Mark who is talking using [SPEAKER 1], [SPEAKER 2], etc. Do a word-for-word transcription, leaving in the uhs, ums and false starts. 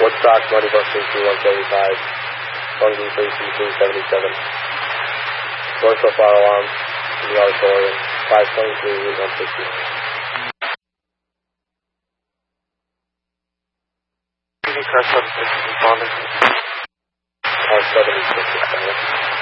[SPEAKER 1] Woodstock, Muddy Bus three two one seventy-five, Bungie three two two seventy-seven, Commercial Fire Alarm in the auditorium, five twenty-three, Route one sixty.
[SPEAKER 2] Crash seven six responding.
[SPEAKER 1] R seventy-six responding.